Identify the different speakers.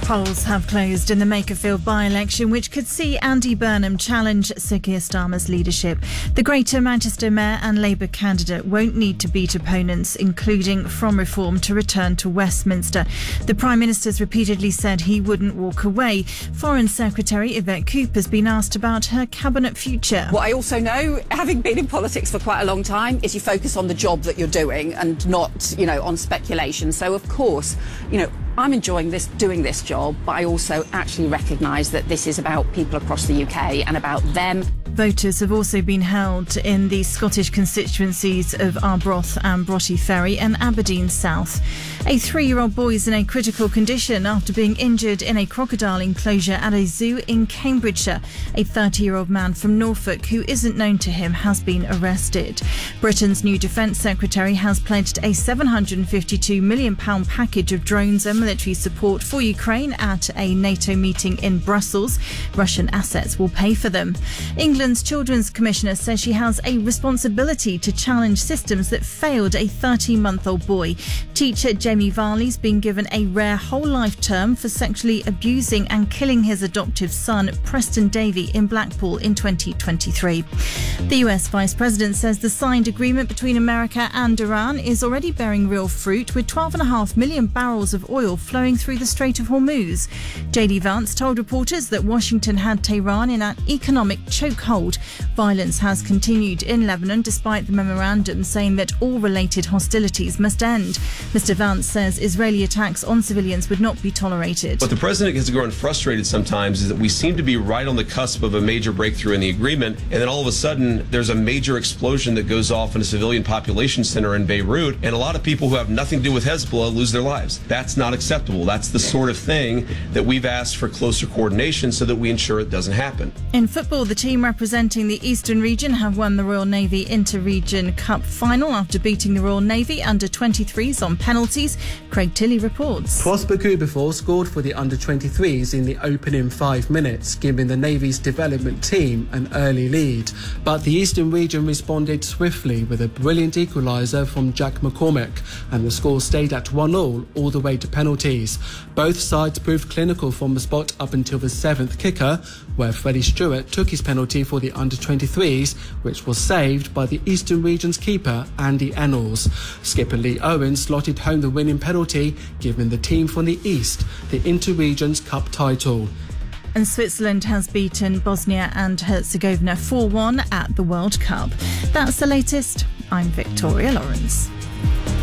Speaker 1: Polls have closed in the Makerfield by-election, which could see Andy Burnham challenge Sir Keir Starmer's leadership. The Greater Manchester Mayor and Labour candidate won't need to beat opponents, including From Reform, to return to Westminster. The Prime Minister's repeatedly said he wouldn't walk away. Foreign Secretary Yvette Cooper has been asked about her cabinet future.
Speaker 2: What I also know, having been in politics for quite a long time, is you focus on the job that you're doing and not, on speculation. So, of course, I'm enjoying doing this job, but I also actually recognise that this is about people across the UK and about them.
Speaker 1: Voters have also been held in the Scottish constituencies of Arbroath and Broughty Ferry and Aberdeen South. A 3-year-old boy is in a critical condition after being injured in a crocodile enclosure at a zoo in Cambridgeshire. A 30-year-old man from Norfolk who isn't known to him has been arrested. Britain's new Defence Secretary has pledged a £752 million package of drones and military support for Ukraine at a NATO meeting in Brussels. Russian assets will pay for them. England's Children's Commissioner says she has a responsibility to challenge systems that failed a 13-month-old boy. Teacher Jamie Varley's been given a rare whole-life term for sexually abusing and killing his adoptive son, Preston Davey, in Blackpool in 2023. The US Vice President says the signed agreement between America and Iran is already bearing real fruit, with 12.5 million barrels of oil flowing through the Strait of Hormuz. JD Vance told reporters that Washington had Tehran in an economic chokehold. Violence has continued in Lebanon despite the memorandum saying that all related hostilities must end. Mr. Vance says Israeli attacks on civilians would not be tolerated.
Speaker 3: What the president has grown frustrated sometimes is that we seem to be right on the cusp of a major breakthrough in the agreement, and then all of a sudden there's a major explosion that goes off in a civilian population center in Beirut, and a lot of people who have nothing to do with Hezbollah lose their lives. That's not acceptable. That's the sort of thing that we've asked for closer coordination so that we ensure it doesn't happen.
Speaker 1: In football, the team representing the Eastern region have won the Royal Navy Inter-Region Cup final after beating the Royal Navy under-23s on penalties. Craig Tilley reports.
Speaker 4: Prosper Kubifor scored for the under-23s in the opening 5 minutes, giving the Navy's development team an early lead. But the Eastern region responded swiftly with a brilliant equaliser from Jack McCormack, and the score stayed at 1-1 all the way to penalties. Both sides proved clinical from the spot up until the 7th kicker, where Freddie Stewart took his penalty for the under-23s, which was saved by the Eastern region's keeper, Andy Ennals. Skipper Lee Owen slotted home the winning penalty, giving the team from the East the Inter-Regions Cup title.
Speaker 1: And Switzerland has beaten Bosnia and Herzegovina 4-1 at the World Cup. That's the latest. I'm Victoria Lawrence.